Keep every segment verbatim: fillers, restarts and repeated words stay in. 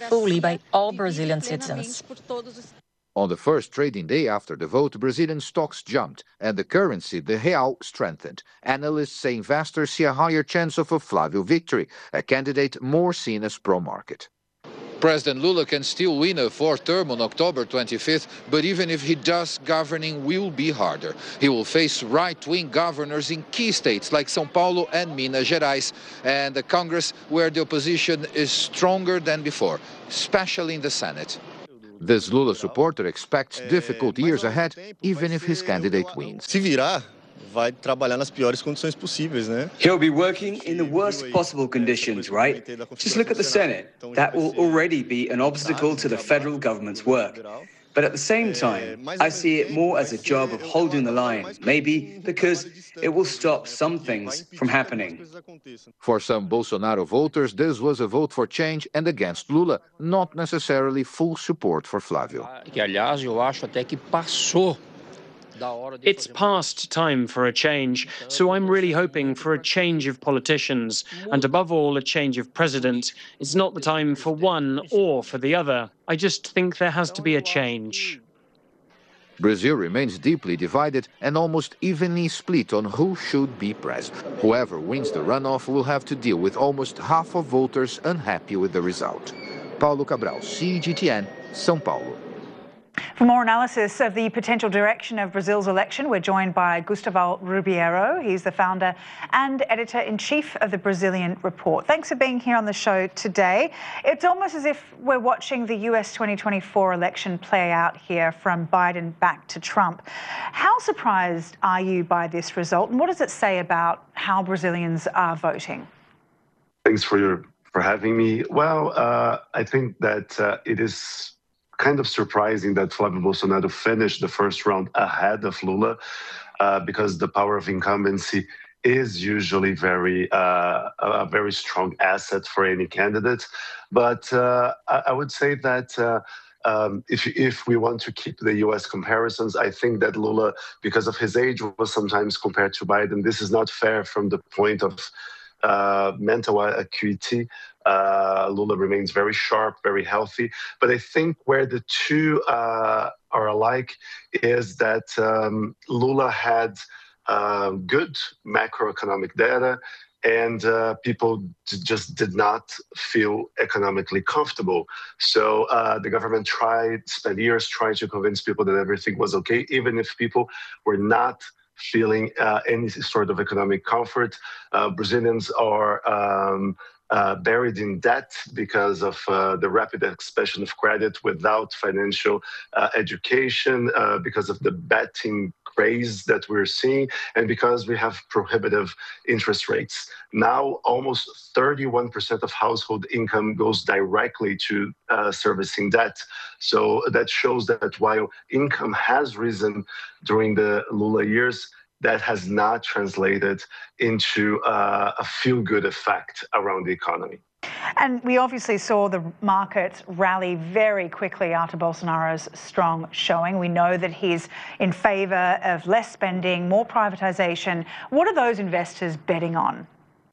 fully by all Brazilian citizens. On the first trading day after the vote, Brazilian stocks jumped and the currency, the real, strengthened. Analysts say investors see a higher chance of a Flávio victory, a candidate more seen as pro-market. President Lula can still win a fourth term on October twenty-fifth, but even if he does, governing will be harder. He will face right-wing governors in key states like São Paulo and Minas Gerais, and a Congress where the opposition is stronger than before, especially in the Senate. This Lula supporter expects difficult years ahead, even if his candidate wins. Se virar, vai trabalhar nas piores condições possíveis, né? He'll be working in the worst possible conditions, right? Just look at the Senate. That will already be an obstacle to the federal government's work. But at the same time, I see it more as a job of holding the line, maybe because it will stop some things from happening. For some Bolsonaro voters, this was a vote for change and against Lula, not necessarily full support for Flávio. Que, aliás, eu acho até que passou. It's past time for a change, so I'm really hoping for a change of politicians, and above all, a change of president. It's not the time for one or for the other. I just think there has to be a change. Brazil remains deeply divided and almost evenly split on who should be president. Whoever wins the runoff will have to deal with almost half of voters unhappy with the result. Paulo Cabral, C G T N, São Paulo. For more analysis of the potential direction of Brazil's election, we're joined by Gustavo Ribeiro. He's the founder and editor-in-chief of the Brazilian Report. Thanks for being here on the show today. It's almost as if we're watching the U S twenty twenty-four election play out here from Biden back to Trump. How surprised are you by this result, and what does it say about how Brazilians are voting? Thanks for your for having me. Well, uh, I think that uh, it is kind of surprising that Flávio Bolsonaro finished the first round ahead of Lula, uh, because the power of incumbency is usually very uh, a very strong asset for any candidate. But uh, I, I would say that uh, um, if if we want to keep the U S comparisons, I think that Lula, because of his age, was sometimes compared to Biden. This is not fair from the point of uh, mental acuity. Uh, Lula remains very sharp, very healthy. But I think where the two uh, are alike is that um, Lula had uh, good macroeconomic data, and uh, people d- just did not feel economically comfortable. So uh, the government tried, spent years trying to convince people that everything was okay, even if people were not feeling uh, any sort of economic comfort. Uh, Brazilians are um, Uh, buried in debt because of uh, the rapid expansion of credit without financial uh, education, uh, because of the betting craze that we're seeing, and because we have prohibitive interest rates. Now, almost thirty-one percent of household income goes directly to uh, servicing debt. So that shows that while income has risen during the Lula years, that has not translated into uh, a feel-good effect around the economy. And we obviously saw the market rally very quickly after Bolsonaro's strong showing. We know that he's in favour of less spending, more privatisation. What are those investors betting on?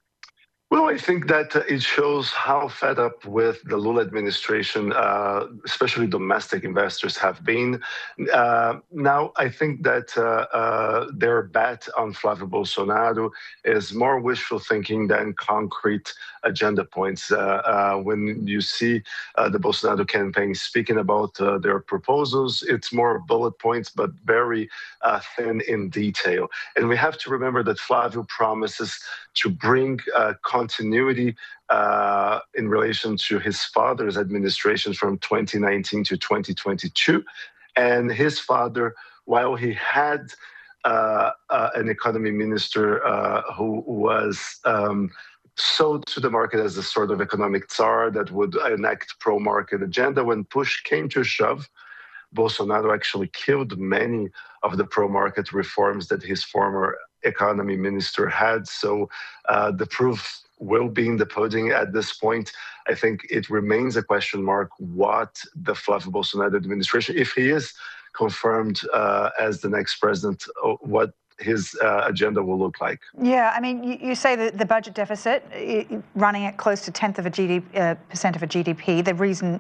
Well, I think that uh, it shows how fed up with the Lula administration, uh, especially domestic investors, have been. Uh, now, I think that uh, uh, their bet on Flávio Bolsonaro is more wishful thinking than concrete agenda points. Uh, uh, when you see uh, the Bolsonaro campaign speaking about uh, their proposals, it's more bullet points, but very uh, thin in detail. And we have to remember that Flávio promises to bring uh, continuity uh, in relation to his father's administration from twenty nineteen to twenty twenty-two. And his father, while he had uh, uh, an economy minister uh, who was um, sold to the market as a sort of economic czar that would enact pro-market agenda, when push came to shove, Bolsonaro actually killed many of the pro-market reforms that his former economy minister had. So uh, the proof will be in the pudding at this point. I think it remains a question mark what the Flávio Bolsonaro administration, if he is confirmed uh, as the next president, what his uh, agenda will look like. Yeah, I mean, you, you say that the budget deficit it, running at close to tenth of a G D P, uh, percent of a G D P. The reason